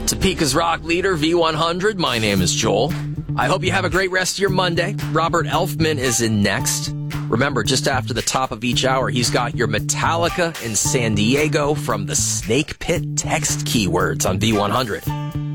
Topeka's rock leader, V100. My name is Joel. I hope you have a great rest of your Monday. Robert Elfman is in next. Remember, just after the top of each hour, he's got your Metallica in San Diego from the Snake Pit text keywords on V100.